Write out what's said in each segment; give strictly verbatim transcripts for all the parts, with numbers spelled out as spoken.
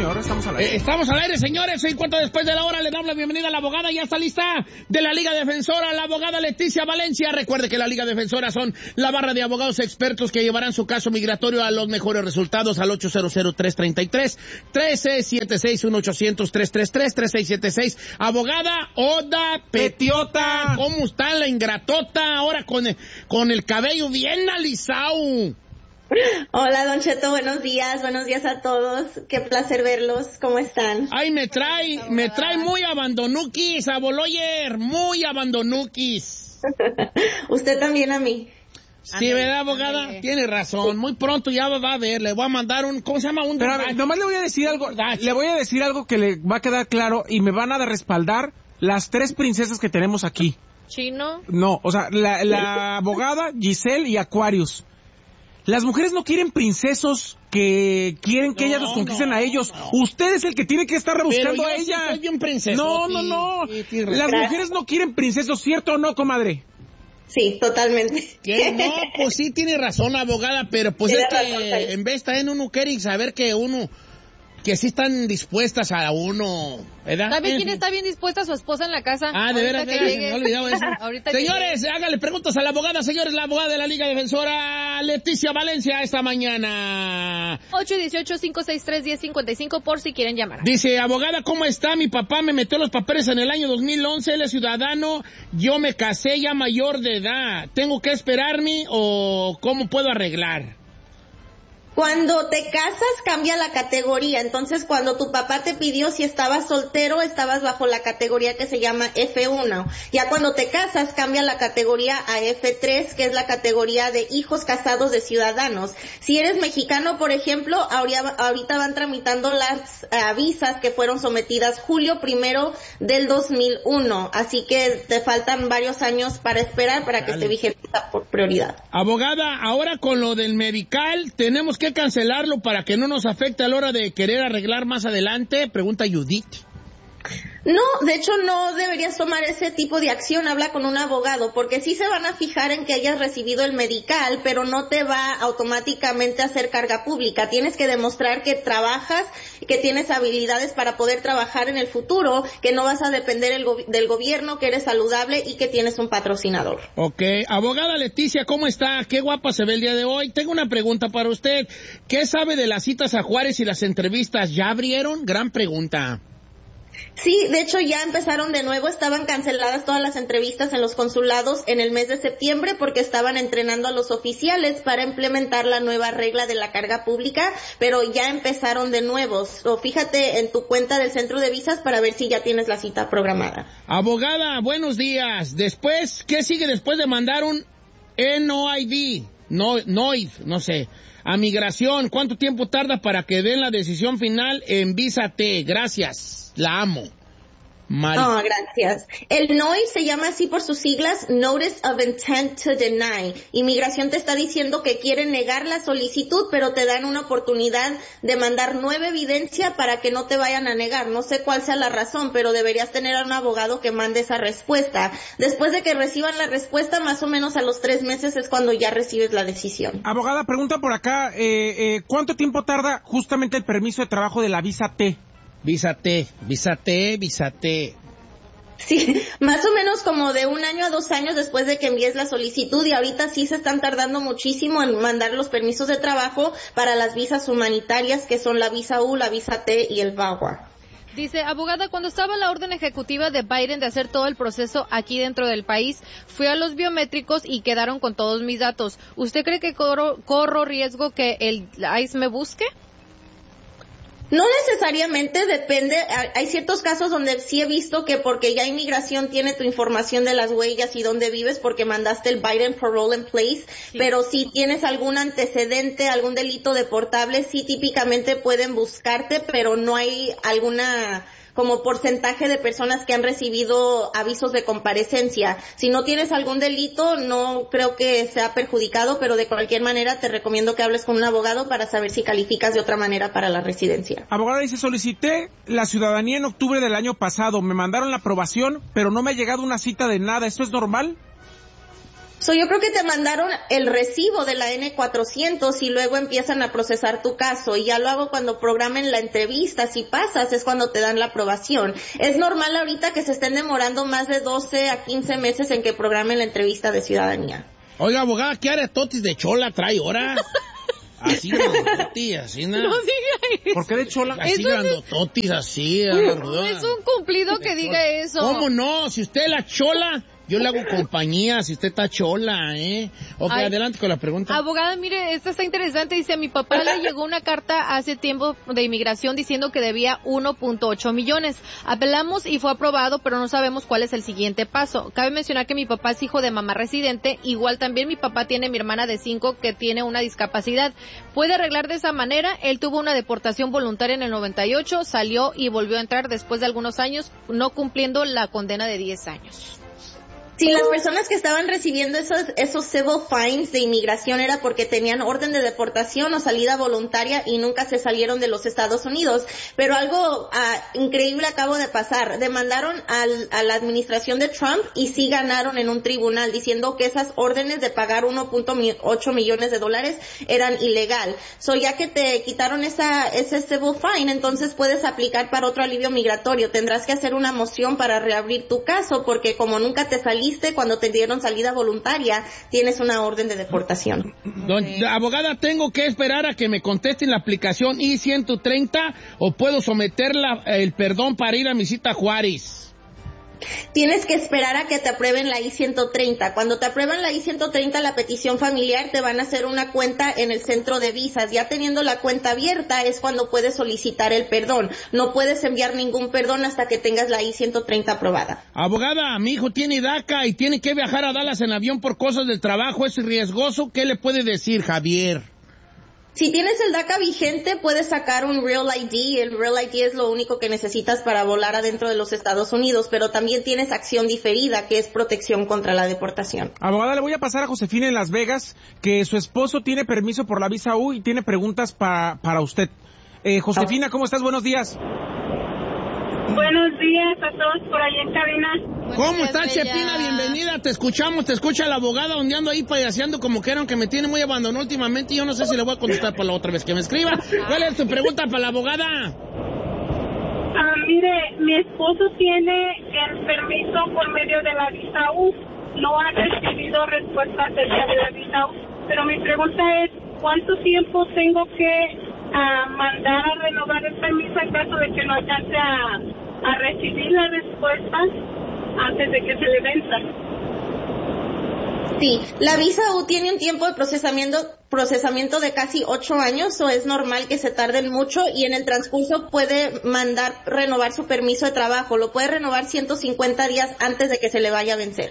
señor, estamos al aire. Eh, estamos al aire, señores. En cuanto después de la hora le damos la bienvenida a la abogada. Ya está lista de la Liga Defensora, la abogada Leticia Valencia. Recuerde que la Liga Defensora son la barra de abogados expertos que llevarán su caso migratorio a los mejores resultados al ocho cero cero, tres tres tres, tres seis siete seis, uno ocho cero cero, tres tres tres, tres seis siete seis. Abogada Oda Petiota. ¿Cómo está la ingratota ahora con el, con el cabello bien alisado? Hola, Don Cheto, buenos días, buenos días a todos, qué placer verlos, ¿cómo están? Ay, me trae, me trae muy abandonuquis, aboloyer, muy abandonuquis. Usted también a mí. Sí, ¿verdad, abogada? Andale. Tiene razón, muy pronto ya va a ver, le voy a mandar un, ¿cómo se llama? Un Pero a ver, nomás le voy a decir algo, le voy a decir algo que le va a quedar claro y me van a respaldar las tres princesas que tenemos aquí. ¿Chino? No, o sea, la, la abogada, Giselle y Aquarius. Las mujeres no quieren princesos que quieren que no, ellas los conquisten no, a ellos. No. Usted es el que tiene que estar rebuscando a ella. Sí soy un princeso. No, no, no. Sí, sí, Las mujeres no quieren princesos, ¿cierto o no, comadre? Sí, totalmente. ¿Qué? No, pues sí tiene razón, abogada, pero pues tiene es que razón, en vez también uno quiere saber que uno... que sí están dispuestas a uno, ¿verdad? ¿Sabe quién está bien dispuesta? Su esposa en la casa. Ah, de veras, se me ha olvidado eso. Señores, llegue. háganle preguntas a la abogada, señores, la abogada de la Liga Defensora, Leticia Valencia, esta mañana. ocho uno ocho, cinco seis tres, uno cero cinco cinco por si quieren llamar. Dice, abogada, ¿cómo está? Mi papá me metió los papeles en el año dos mil once, él es ciudadano, yo me casé ya mayor de edad. ¿Tengo que esperarme o cómo puedo arreglar? Cuando te casas cambia la categoría, entonces cuando tu papá te pidió si estabas soltero, estabas bajo la categoría que se llama F uno. Ya cuando te casas cambia la categoría a F tres, que es la categoría de hijos casados de ciudadanos. Si eres mexicano, por ejemplo, ahorita van tramitando las uh, visas que fueron sometidas julio primero del dos mil uno, así que te faltan varios años para esperar para que esté vigente por prioridad. Abogada, ahora con lo del medical, tenemos que cancelarlo para que no nos afecte a la hora de querer arreglar más adelante, pregunta Judith. No, de hecho no deberías tomar ese tipo de acción, habla con un abogado, porque sí se van a fijar en que hayas recibido el medical, pero no te va automáticamente a hacer carga pública. Tienes que demostrar que trabajas, que tienes habilidades para poder trabajar en el futuro, que no vas a depender el go- del gobierno, que eres saludable y que tienes un patrocinador. Ok, abogada Leticia, ¿cómo está? Qué guapa se ve el día de hoy. Tengo una pregunta para usted. ¿Qué sabe de las citas a Juárez y las entrevistas? ¿Ya abrieron? Gran pregunta. Sí, de hecho ya empezaron de nuevo, estaban canceladas todas las entrevistas en los consulados en el mes de septiembre porque estaban entrenando a los oficiales para implementar la nueva regla de la carga pública, pero ya empezaron de nuevo. So, fíjate en tu cuenta del centro de visas para ver si ya tienes la cita programada. Abogada, buenos días. Después, ¿qué sigue después de mandar un N O I D? No, N O I D, no sé. A migración, ¿cuánto tiempo tarda para que den la decisión final en Visa T? Gracias. La amo. Mari. Oh, gracias. El N O I se llama así por sus siglas, Notice of Intent to Deny. Inmigración te está diciendo que quiere negar la solicitud, pero te dan una oportunidad de mandar nueva evidencia para que no te vayan a negar. No sé cuál sea la razón, pero deberías tener a un abogado que mande esa respuesta. Después de que reciban la respuesta, más o menos a los tres meses es cuando ya recibes la decisión. Abogada, pregunta por acá, eh, eh, ¿cuánto tiempo tarda justamente el permiso de trabajo de la Visa T? Visa T, Visa T, Visa T. Sí, más o menos como de un año a dos años después de que envíes la solicitud y ahorita sí se están tardando muchísimo en mandar los permisos de trabajo para las visas humanitarias que son la Visa U, la Visa T y el V A W A. Dice, abogada, cuando estaba la orden ejecutiva de Biden de hacer todo el proceso aquí dentro del país, fui a los biométricos y quedaron con todos mis datos. ¿Usted cree que corro, corro riesgo que el I C E me busque? No necesariamente, depende, hay ciertos casos donde sí he visto que porque ya inmigración tiene tu información de las huellas y dónde vives porque mandaste el Biden Parole in Place, sí. Pero si tienes algún antecedente, algún delito deportable, sí típicamente pueden buscarte, pero no hay alguna como porcentaje de personas que han recibido avisos de comparecencia. Si no tienes algún delito, no creo que sea perjudicado, pero de cualquier manera te recomiendo que hables con un abogado para saber si calificas de otra manera para la residencia. Abogada, dice, solicité la ciudadanía en octubre del año pasado, me mandaron la aprobación, pero no me ha llegado una cita de nada. ¿Esto es normal? So, yo creo que te mandaron el recibo de la N cuatrocientos y luego empiezan a procesar tu caso. Y ya luego cuando programen la entrevista, si pasas, es cuando te dan la aprobación. Es normal ahorita que se estén demorando más de doce a quince meses en que programen la entrevista de ciudadanía. Oiga, abogada, ¿qué aretotis de chola trae ahora? Así grandototis, así nada. No diga eso. ¿Por qué de chola? Así Eso grandototis, así. No es un cumplido que diga eso. ¿Cómo no? Si usted es la chola, yo le hago compañía, si usted está chola, ¿eh? Ok, Ay, adelante con la pregunta. Abogada, mire, esta está interesante. Dice, a mi papá le llegó una carta hace tiempo de inmigración diciendo que debía uno punto ocho millones. Apelamos y fue aprobado, pero no sabemos cuál es el siguiente paso. Cabe mencionar que mi papá es hijo de mamá residente. Igual también mi papá tiene mi hermana de cinco que tiene una discapacidad. ¿Puede arreglar de esa manera? Él tuvo una deportación voluntaria en el noventa y ocho, salió y volvió a entrar después de algunos años, no cumpliendo la condena de diez años. Si las personas que estaban recibiendo esos, esos civil fines de inmigración era porque tenían orden de deportación o salida voluntaria y nunca se salieron de los Estados Unidos. Pero algo uh, increíble acabo de pasar. Demandaron al, a la administración de Trump y sí ganaron en un tribunal diciendo que esas órdenes de pagar uno punto ocho millones de dólares eran ilegal. So ya que te quitaron esa, ese civil fine, entonces puedes aplicar para otro alivio migratorio. Tendrás que hacer una moción para reabrir tu caso porque como nunca te saliste cuando te dieron salida voluntaria, tienes una orden de deportación. Don, abogada, ¿tengo que esperar a que me contesten la aplicación I ciento treinta o puedo someter la, el perdón para ir a mi cita a Juárez? Tienes que esperar a que te aprueben la I ciento treinta. Cuando te aprueban la I ciento treinta, la petición familiar, te van a hacer una cuenta en el centro de visas. Ya teniendo la cuenta abierta es cuando puedes solicitar el perdón. No puedes enviar ningún perdón hasta que tengas la I ciento treinta aprobada. Abogada, mi hijo tiene DACA y tiene que viajar a Dallas en avión por cosas del trabajo. ¿Es riesgoso? ¿Qué le puede decir, Javier? Si tienes el DACA vigente, puedes sacar un Real I D. El Real I D es lo único que necesitas para volar adentro de los Estados Unidos, pero también tienes acción diferida, que es protección contra la deportación. Abogada, le voy a pasar a Josefina en Las Vegas, que su esposo tiene permiso por la visa U y tiene preguntas pa, para usted. Eh, Josefina, ¿cómo estás? Buenos días. Buenos días a todos por ahí en cabina. ¿Cómo estás, Chepina? Bienvenida, te escuchamos, te escucha la abogada ondeando ahí payaseando como que eran que me tiene muy abandonado últimamente y yo no sé si le voy a contestar para la otra vez que me escriba. ¿Cuál es tu pregunta para la abogada? Ah, mire, mi esposo tiene el permiso por medio de la visa U. No ha recibido respuesta acerca de la visa U. Pero mi pregunta es, ¿cuánto tiempo tengo que uh, mandar a renovar el permiso en caso de que no alcance a, a recibir la respuesta antes de que se le venza? Sí, la visa U tiene un tiempo de procesamiento procesamiento de casi ocho años, o es normal que se tarden mucho y en el transcurso puede mandar renovar su permiso de trabajo. Lo puede renovar ciento cincuenta días antes de que se le vaya a vencer.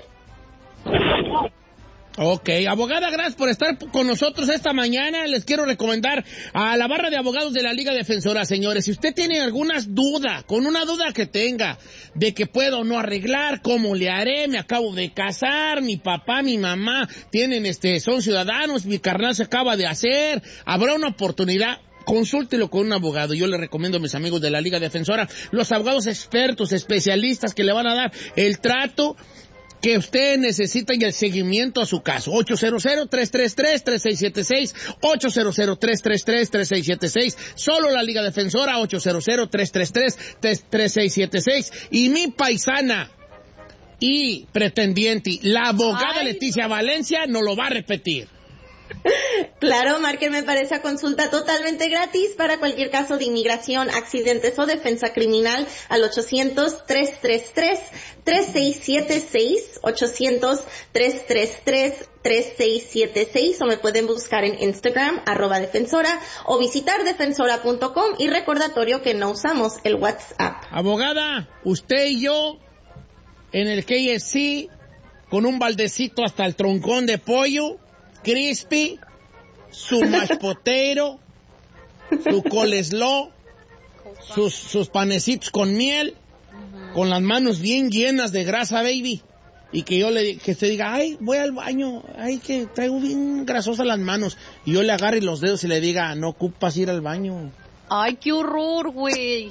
Ok, abogada, gracias por estar con nosotros esta mañana. Les quiero recomendar a la barra de abogados de la Liga Defensora, señores. Si usted tiene algunas dudas, con una duda que tenga de que puedo o no arreglar, cómo le haré, me acabo de casar, mi papá, mi mamá tienen este, son ciudadanos, mi carnal se acaba de hacer, habrá una oportunidad. Consúltelo con un abogado. Yo le recomiendo a mis amigos de la Liga Defensora, los abogados expertos, especialistas que le van a dar el trato que usted necesita y el seguimiento a su caso. ocho cero cero, tres tres tres, tres seis siete seis, ocho cero cero, tres tres tres, tres seis siete seis, solo la Liga Defensora, ocho cero cero, tres tres tres, tres seis siete seis, y mi paisana y pretendiente, la abogada Ay, Leticia no. Valencia, nos lo va a repetir. Claro, márquenme para esa consulta totalmente gratis para cualquier caso de inmigración, accidentes o defensa criminal al ochocientos, tres tres tres, tres seis siete seis, ochocientos, tres tres tres, tres seis siete seis, o me pueden buscar en Instagram, arroba defensora, o visitar defensora punto com, y recordatorio que no usamos el WhatsApp. Abogada, usted y yo en el K F C con un baldecito hasta el troncón de pollo crispy, su mashed potato, su coleslaw, sus, sus panecitos con miel, uh-huh. con las manos bien llenas de grasa, baby, y que yo le, que se diga, ay, voy al baño, ay, que traigo bien grasosas las manos, y yo le agarre los dedos y le diga, no ocupas ir al baño. Ay, qué horror, güey.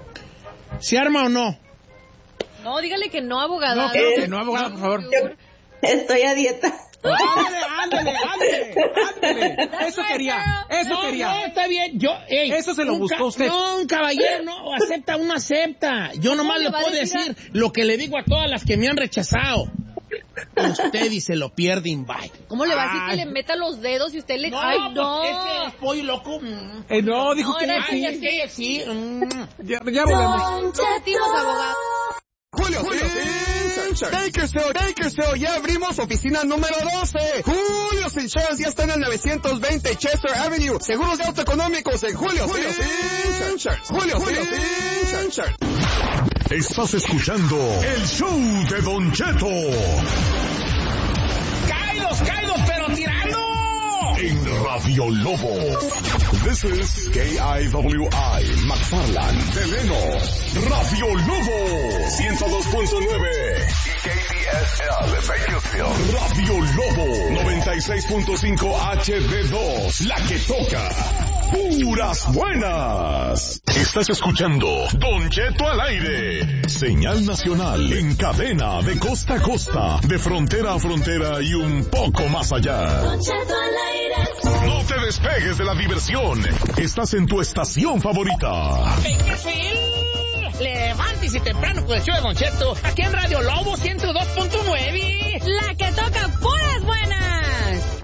¿Se arma o no? No, dígale que no, abogada. No, que no, abogada, por favor. Yo, Estoy a dieta. Ándale, ándale, ándale, ándale. Eso quería, eso no, quería. No, está bien. Yo, ey, eso se lo buscó usted. No, un caballero, no, acepta, uno acepta. Yo nomás le puedo decir a... lo que le digo a todas las que me han rechazado. Usted y se lo pierde in bye. ¿Cómo le va a decir que le meta los dedos y usted le... No, Ay, no. Es que estoy loco. Eh, no, dijo no, que era sí. Es que ella sí. Mm. Ya, ya volvemos. Repetimos, abogado. Julio, Julio Bakersfield, Bakersfield, ya abrimos oficina número doce. Julio's Insurance ya está en el novecientos veinte Chester Avenue. Seguros de auto económicos en Julio's Insurance. Julio's Insurance. Estás escuchando el show de Don Cheto. ¡Caídos, caídos, pero tirando! En Radio Lobo. This is K I W I, McFarland, Deleno. Radio Lobo, ciento dos punto nueve. Y K B S L, Bakersfield. Radio Lobo, noventa y seis punto cinco H D dos, la que toca puras buenas. Estás escuchando Don Cheto al aire. Señal nacional en cadena de costa a costa, de frontera a frontera y un poco más allá. Don Cheto al aire. No te despegues de la diversión. Estás en tu estación favorita. Bakersfield, levántese temprano con el show de Don Cheto, aquí en Radio Lobo ciento dos punto nueve. La que toca pura